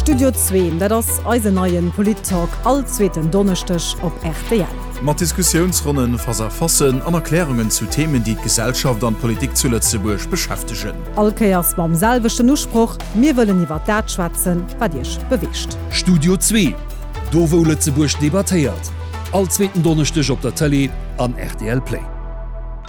Studio 2, dat ass eiseneien Polit-Talk allzweten Donnerstech op RTL. Mat Diskussionsrunnen verfassen an Erklärungen zu Themen, die Gesellschaft an Politik zu Lützeburg beschäftigen. Alkeiers mam selbechten Uspruch, mir wollen iwwer dat schwatzen, wat Dich bewischt. Studio 2, do wo Lützeburg debattiert. Allzweten Donnerstech op der Tele an RTL Play.